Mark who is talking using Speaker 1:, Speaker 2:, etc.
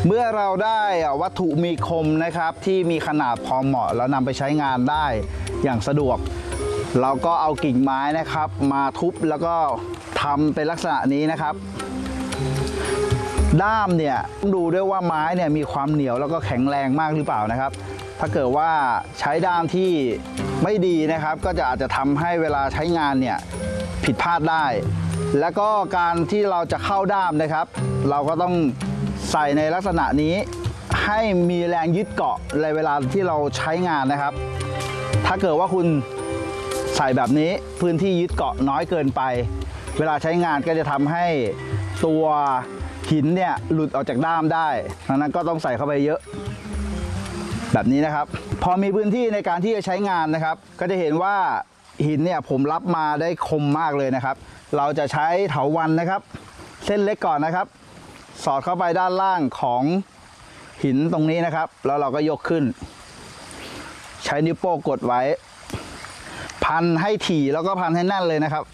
Speaker 1: เมื่อเราได้วัตถุมีคมนะครับที่มีขนาดพอเหมาะแล้วนำไปใช้งานได้อย่างสะดวกเราก็เอากิ่งไม้นะครับมาทุบแล้วก็ทำเป็นลักษณะนี้นะครับด้ามเนี่ยต้องดูด้วยว่าไม้เนี่ยมีความเหนียวแล้วก็แข็งแรงมากหรือเปล่านะครับถ้าเกิดว่าใช้ด้ามที่ไม่ดีนะครับก็อาจจะทำให้เวลาใช้งานเนี่ยผิดพลาดได้แล้วก็การที่เราจะเข้าด้ามนะครับเราก็ต้องใส่ในลักษณะนี้ให้มีแรงยึดเกาะในเวลาที่เราใช้งานนะครับถ้าเกิดว่าคุณใส่แบบนี้พื้นที่ยึดเกาะน้อยเกินไปเวลาใช้งานก็จะทำให้ตัวหินเนี่ยหลุดออกจากด้ามได้ดังนั้นก็ต้องใส่เข้าไปเยอะแบบนี้นะครับพอมีพื้นที่ในการที่จะใช้งานนะครับก็จะเห็นว่าหินเนี่ยผมรับมาได้คมมากเลยนะครับเราจะใช้เถาวัลย์นะครับเส้นเล็กก่อนนะครับสอดเข้าไปด้านล่างของหินตรงนี้นะครับแล้วเราก็ยกขึ้นใช้นิ้วโป้งกดไว้พันให้ถี่แล้วก็พันให้แน่นเลยนะครับ